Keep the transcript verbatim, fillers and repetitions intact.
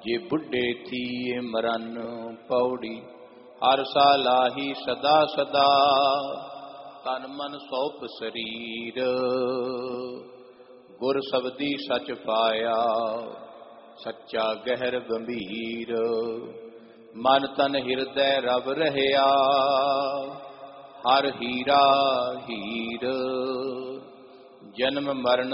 ਜੇ ਬੁੱਢੇ ਥੀਏ ਮਰਨ ਪੌੜੀ ਹਰ ਸਾਲਾਹੀ ਸਦਾ ਸਦਾ ਤਨ ਮਨ ਸੋਪ ਸਰੀਰ ਗੁਰ ਸਬਦੀ ਸਚ ਪਾਇਆ ਸੱਚਾ ਗਹਿਰ ਗੰਭੀਰ ਮਨ ਤਨ ਹਿਰਦੈ ਰਵ ਰਹਿਆ ਹਰ ਹੀਰਾ ਹੀਰ ਜਨਮ ਮਰਨ